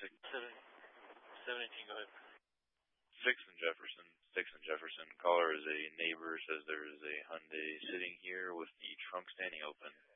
Seven, 17, go ahead. 6 in Jefferson. Caller is a neighbor, says there is a Hyundai sitting here with the trunk standing open.